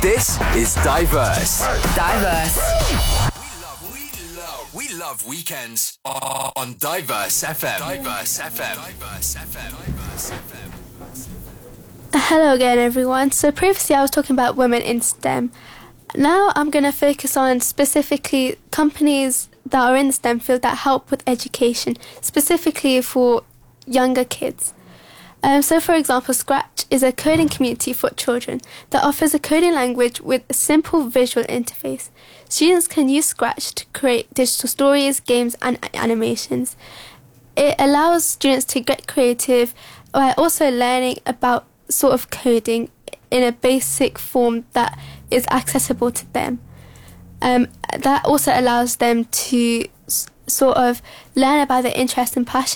This is Diverse. Diverse. We love weekends on Diverse FM. Diverse FM. Diverse FM. Diverse FM. Hello again, everyone. So previously I was talking about women in STEM. Now I'm going to focus on specifically companies that are in the STEM field that help with education, specifically for younger kids. So for example, Scratch is a coding community for children that offers a coding language with a simple visual interface. Students can use Scratch to create digital stories, games and animations. It allows students to get creative while also learning about sort of coding in a basic form that is accessible to them. That also allows them to sort of learn about their interests and passions